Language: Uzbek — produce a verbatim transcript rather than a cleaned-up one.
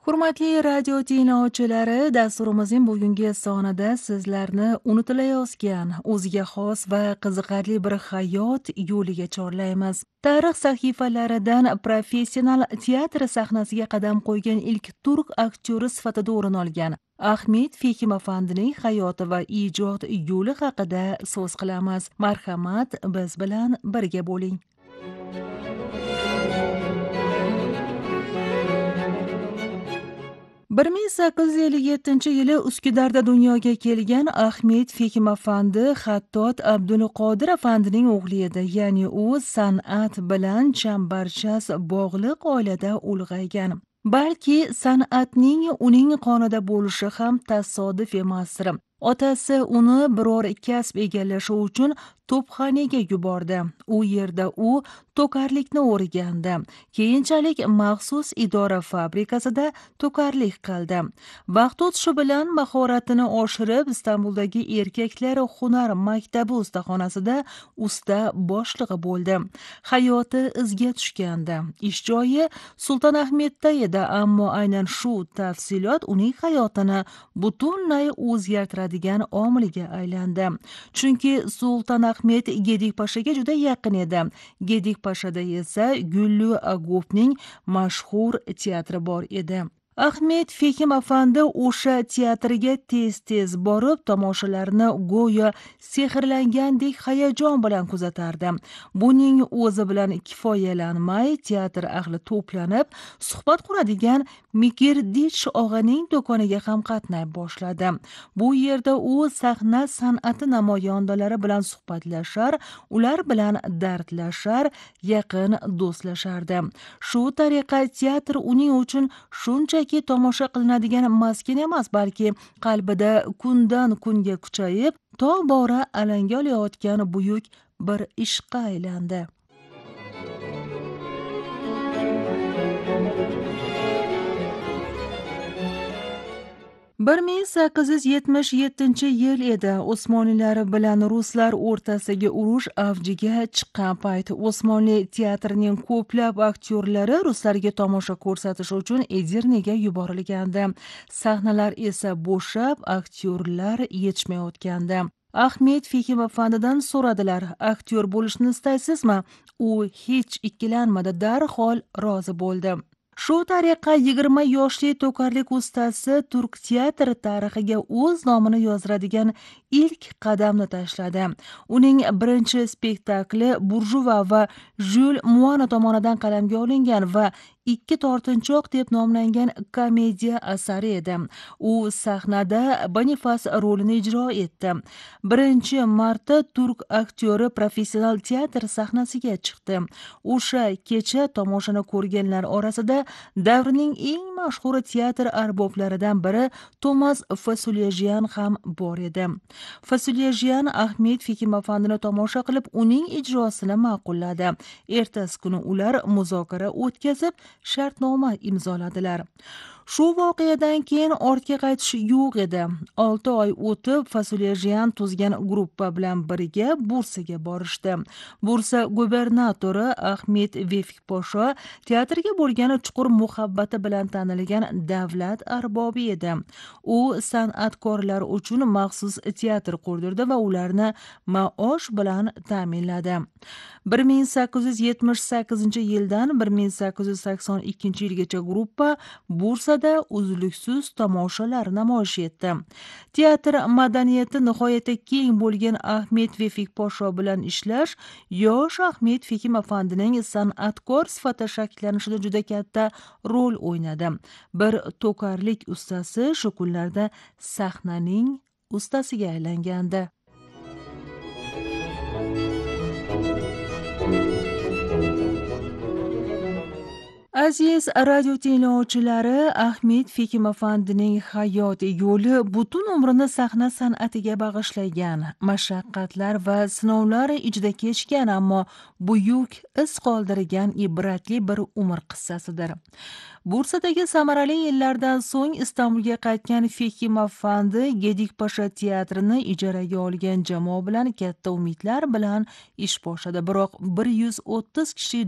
Hurmatli radio tinglovchilari, dasturimizning bugungi sonida sizlarni unutilayozgan, o'ziga xos va qiziqarli bir hayot yo'liga chorlaymiz. Tarix sahifalaridan professional teatr sahnasiga qadam qo'ygan ilk turk aktyori sifatida o'rin olgan Ahmet Fekim afandining hayoti va ijod yo'li haqida so'z qilamiz. Marhamat, biz bilan birga bo'ling. bir ming sakkiz yuz ellik yettinchi yili Uskudarda dunyoga kelgan Ahmet Fekim afandi Xattot Abdulqodir afandining o'g'li edi. Ya'ni u san'at bilan chambarchas bog'liq oilada ulg'aygan. Balki san'atning uning qonida bo'lishi ham tasodif emasdir. Otasi uni biror kasb egallashi uchun to'pxonaga yubordi. U yerda u to'karlikni o'rgandi. Keyinchalik maxsus idora fabrikasida to'karlik qildi. Vaqt o'tishi bilan mahoratini oshirib, Istanbuldagi erkaklar hunar maktabi ustaxonasida usta boshlig'i bo'ldi. Hayoti izga tushgandi. Ish joyi Sultonahmetda edi, ammo aynan shu tafsilot uning hayotini butunlay o'zgartiradigan omilga aylandi. Chunki Sultonahmet Gedik Pashaga juda yaqin edi. Gedik Pashada esa Gullu Agupning mashhur teatri bor edi. Ahmet Fekim afandi o'sha teatrga tez-tez borib, tomoshalarni go'yo sehrlangandek hayajon bilan kuzatardi. Buning o'zi bilan kifoyalanmay, teatr ahli to'planib, suhbat quradigan Mikirdich og'aning do'koniga ham qatnay boshladi. Bu yerda u sahna san'ati namoyandalari bilan suhbatlashar, ular bilan dardlashar, yaqin do'stlashardi. Shu tariqa teatr uning uchun shuncha tomosha qilinadigan maskin emas, balki qalbida kundan kunga kuchayib, tobora alanga olayotgan buyuk bir ishqqa aylandi. bir ming sakkiz yuz yetmish yettinchi yil edi. Osmonlilar bilan ruslar o'rtasidagi urush avjiga chiqqan payt Osmonli teatrining ko'plab aktyorlari ruslarga tomosha ko'rsatish uchun Edirnega yuborilgandi. Sahnalar esa bo'shab, aktyorlar yetishmayotgandi. Ahmet Fekim afandidan so'radilar: "Aktyor bo'lishni istaysizmi?" U hech ikkilanmadi, darhol rozi bo'ldi. Shu tariqa yigirma yoshli to'karlik ustasi turk teatri tarixiga o'z nomini yozdiradigan ilk qadamni tashladi. Uning birinchi spektakli Burjuva va Jul Muano tomonidan qalamga olingan va ikki tortinchoq deb nomlangan komediya asari edi. U sahnada Bonifas rolini ijro etdi. Birinchi marta turk aktyori professional teatr sahnasiga chiqdi. O'sha kecha tomoshani ko'rganlar orasida davrining eng mashhur teatr arboblaridan biri Tomas Fasulyejian ham bor edi. Fasulyejian Ahmet Fekim afandini tomosha qilib, uning ijrosini ma'qulladi. Ertasi kuni ular muzokara o'tkazib, shartnoma imzoladilar. Shu voqeadan keyin ortga qaytish yo'q edi. olti oy o'tib, Fasulyejian tuzgan gruppa bilan birga Bursaga borishdi. Bursa gubernatori Ahmet Vefik Posho teatrga bo'lgan chuqur muhabbati bilan tanilgan davlat arbobi edi. U san'atkorlar uchun maxsus teatr qurdirdi va ularni maosh bilan ta'minladi. bir ming sakkiz yuz yetmish sakkizinchi yildan bir ming sakkiz yuz sakson ikkinchi yilgacha gruppa Bursada uzluksiz tomoshalar namoyish etdi. Teatr madaniyati nihoyatda keng bo'lgan Ahmet Vefik Posho bilan ishlash yosh Ahmet Fekim afandining san'atkor sifatida shakllanishida juda katta rol o'ynadi. Bir to'karlik ustasi shu kunlarda sahnaning ustasiga aylangandi. Aziz radio tinglovchilari, Ahmet Fekim afandining hayot yo'li butun umrini sahna san'atiga bag'ishlagan, mashaqqatlar va sinovlar ichida kechgan, ammo buyuk iz qoldirgan ibratli bir umr qissasidir. Bursadagi samarali yillardan so'ng Istanbulga qaytgan Fekim afandi Gedik Pasha teatrini ijaraga olgan jamoa bilan katta umidlar bilan ish boshladi. Biroq bir yuz o'ttiz kishi